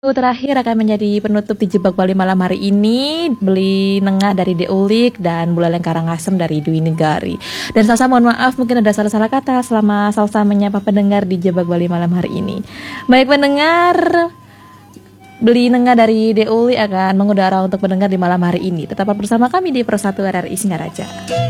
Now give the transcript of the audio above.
Terakhir akan menjadi penutup di Jebak Bali malam hari ini. Beli Nengah dari Deulik dan Buleleng Karangasem dari Dwi Negari. Dan Salsa mohon maaf mungkin ada salah-salah kata selama Salsa menyapa pendengar di Jebak Bali malam hari ini. Baik pendengar, Beli Nengah dari Deulik akan mengudara untuk pendengar di malam hari ini. Tetaplah bersama kami di Persatu RRI Singaraja.